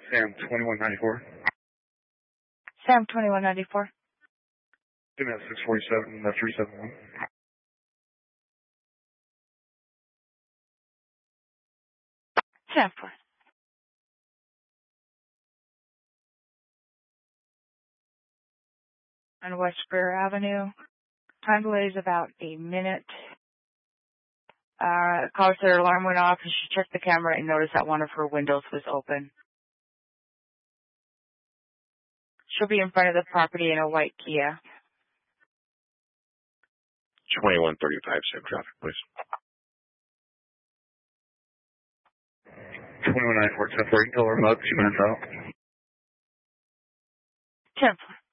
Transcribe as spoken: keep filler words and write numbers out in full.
Sam, twenty-one ninety-four. Sam, twenty-one ninety-four. Give me that six forty-seven, uh, three seven one. Sam, four. On West Greer Avenue. Time delay is about a minute. Uh, caller said her alarm went off and she checked the camera and noticed that one of her windows was open. She'll be in front of the property in a white Kia. twenty-one thirty-five, same traffic, please. twenty-one ninety-four, ten four, you can tell her about two minutes out. ten four.